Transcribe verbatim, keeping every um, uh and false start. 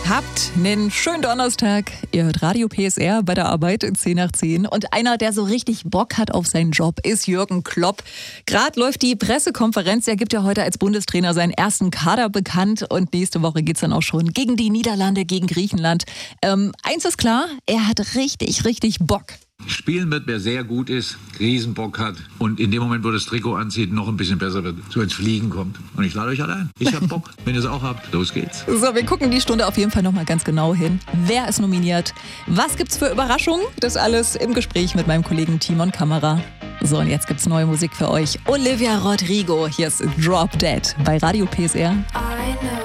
Habt einen schönen Donnerstag. Ihr hört Radio P S R bei der Arbeit in zehn nach zehn. Und einer, der so richtig Bock hat auf seinen Job, ist Jürgen Klopp. Gerade läuft die Pressekonferenz. Er gibt ja heute als Bundestrainer seinen ersten Kader bekannt. Und nächste Woche geht's dann auch schon gegen die Niederlande, gegen Griechenland. Ähm, eins ist klar, er hat richtig, richtig Bock. Spielen wird, wer sehr gut ist, Riesenbock hat und in dem Moment, wo das Trikot anzieht, noch ein bisschen besser wird, so ins Fliegen kommt. Und ich lade euch alle ein. Ich hab Bock. Wenn ihr es auch habt, los geht's. So, wir gucken die Stunde auf jeden Fall nochmal ganz genau hin. Wer ist nominiert? Was gibt's für Überraschungen? Das alles im Gespräch mit meinem Kollegen Timon Kamera. So, und jetzt gibt's neue Musik für euch. Olivia Rodrigo. Hier ist Drop Dead bei Radio P S R. I know